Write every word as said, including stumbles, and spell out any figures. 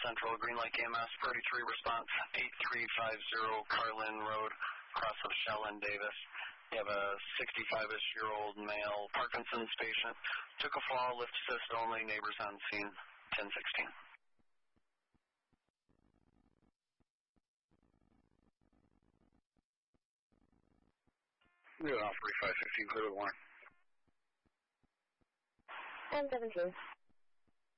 Central, Green Lake E M S, Purdy three response, eight three five zero Carlin Road, across of Shell and Davis. You have a sixty-five-ish-year-old male Parkinson's patient. Took a fall, lift assist only, neighbors on scene, ten sixteen. We're off three five fifteen, clear with one. ten seventeen.